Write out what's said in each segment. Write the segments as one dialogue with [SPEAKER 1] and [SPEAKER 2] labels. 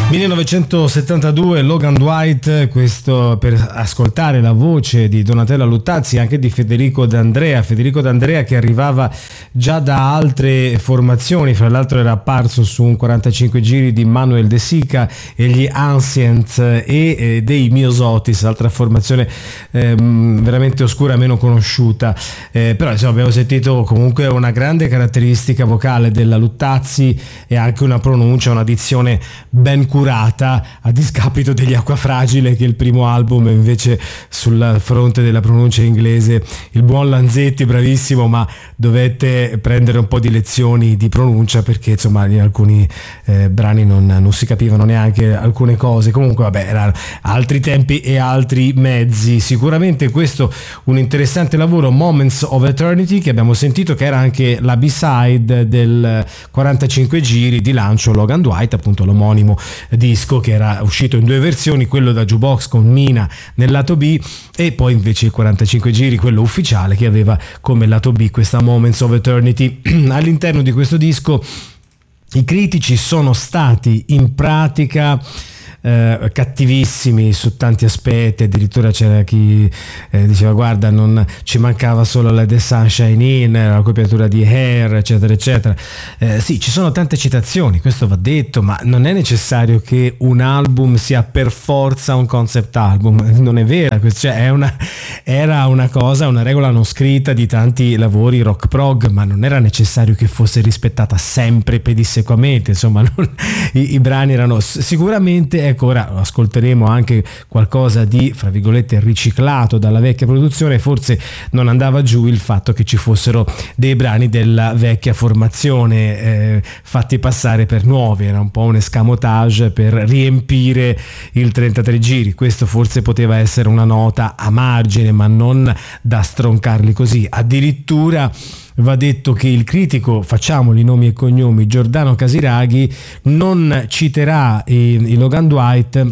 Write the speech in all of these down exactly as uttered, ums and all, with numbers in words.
[SPEAKER 1] millenovecentosettantadue, Logan Dwight, questo per ascoltare la voce di Donatella Luttazzi e anche di Federico D'Andrea. Federico D'Andrea che arrivava già da altre formazioni, fra l'altro era apparso su un quarantacinque giri di Manuel De Sica e gli Ancients e eh, dei Myosotis, altra formazione eh, veramente oscura, meno conosciuta, eh, però insomma abbiamo sentito comunque una grande caratteristica vocale della Luttazzi e anche una pronuncia, una dizione ben curata, a discapito degli Acquafragile, che il primo album invece sul fronte della pronuncia inglese il buon Lanzetti, bravissimo, ma dovette prendere un po' di lezioni di pronuncia perché insomma in alcuni eh, brani non, non si capivano neanche alcune cose. Comunque vabbè, erano altri tempi e altri mezzi. Sicuramente questo un interessante lavoro, Moments of Eternity, che abbiamo sentito, che era anche la B-side del quarantacinque giri di lancio Logan Dwight, appunto l'omonimo disco che era uscito in due versioni, quello da jukebox con Mina nel lato B e poi invece il quarantacinque giri, quello ufficiale, che aveva come lato B questa Moments of Eternity. All'interno di questo disco i critici sono stati in pratica Eh, cattivissimi su tanti aspetti, addirittura c'era chi eh, diceva guarda, non ci mancava solo la The Sunshine In, la copiatura di Hair, eccetera eccetera. Eh, sì, ci sono tante citazioni, questo va detto, ma non è necessario che un album sia per forza un concept album, non è vero, cioè è una, era una cosa, una regola non scritta di tanti lavori rock prog, ma non era necessario che fosse rispettata sempre pedissequamente, insomma non, i, i brani erano sicuramente, ecco, ora ascolteremo anche qualcosa di, fra virgolette, riciclato dalla vecchia produzione. Forse non andava giù il fatto che ci fossero dei brani della vecchia formazione eh, fatti passare per nuovi, era un po' un escamotage per riempire il trentatré giri. Questo forse poteva essere una nota a margine, ma non da stroncarli così. Addirittura va detto che il critico, facciamoli nomi e cognomi, Giordano Casiraghi, non citerà i, i Logan Dwight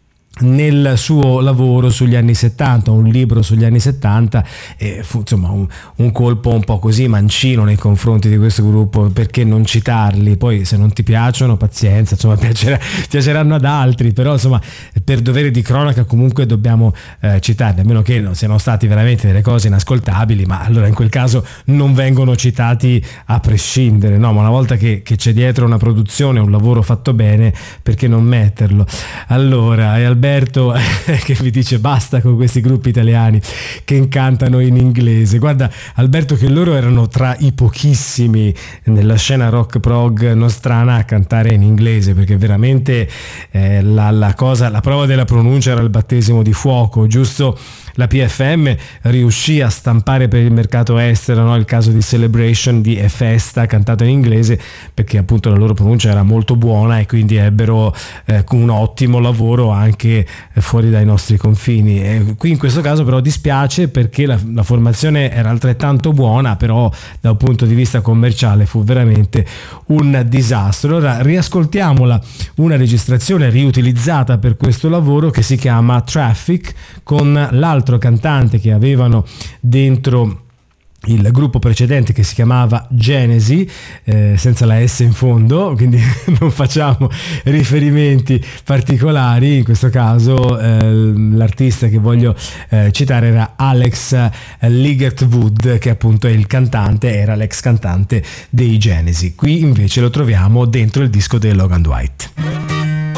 [SPEAKER 1] nel suo lavoro sugli anni settanta, un libro sugli anni settanta, e fu insomma un, un colpo un po' così mancino nei confronti di questo gruppo. Perché non citarli? Poi se non ti piacciono, pazienza, insomma piacerà, piaceranno ad altri, però insomma per dovere di cronaca comunque dobbiamo eh, citarli, a meno che non siano stati veramente delle cose inascoltabili, ma allora in quel caso non vengono citati a prescindere, no? Ma una volta che, che c'è dietro una produzione, un lavoro fatto bene, perché non metterlo? Allora, e Alberto che mi dice basta con questi gruppi italiani che incantano in inglese. Guarda Alberto, che loro erano tra i pochissimi nella scena rock prog nostrana a cantare in inglese, perché veramente eh, la, la cosa, la prova della pronuncia era il battesimo di fuoco. Giusto, la P F M riuscì a stampare per il mercato estero, no? Il caso di Celebration di E Festa cantato in inglese, perché appunto la loro pronuncia era molto buona e quindi ebbero eh, un ottimo lavoro anche fuori dai nostri confini. E qui in questo caso però dispiace, perché la, la formazione era altrettanto buona, però da un punto di vista commerciale fu veramente un disastro. Ora riascoltiamola, una registrazione riutilizzata per questo lavoro che si chiama Traffic, con l'altro cantante che avevano dentro il gruppo precedente, che si chiamava Genesi, eh, senza la S in fondo, quindi non facciamo riferimenti particolari. In questo caso eh, l'artista che voglio eh, citare era Alex Ligertwood, che appunto è il cantante, era l'ex cantante dei Genesi. Qui invece lo troviamo dentro il disco dei Logan Dwight.